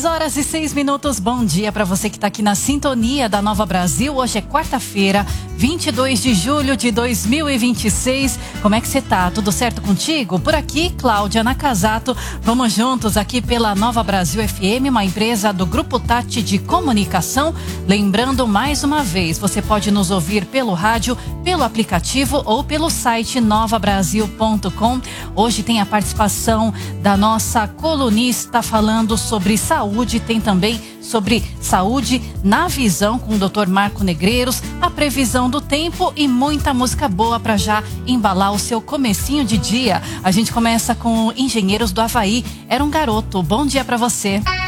6h06. Bom dia para você que está aqui na sintonia da Nova Brasil. Hoje é quarta-feira, 22 de julho de 2026. Como é que você tá? Tudo certo contigo? Por aqui, Cláudia Nakazato. Vamos juntos aqui pela Nova Brasil FM, uma empresa do Grupo Tati de Comunicação. Lembrando mais uma vez, você pode nos ouvir pelo rádio, pelo aplicativo ou pelo site novabrasil.com. Hoje tem a participação da nossa colunista falando sobre saúde, tem também sobre saúde na visão com o Dr. Marco Negreiros, a previsão do tempo e muita música boa para já embalar o seu comecinho de dia. A gente começa com Engenheiros do Havaí, Era um Garoto. Bom dia para você.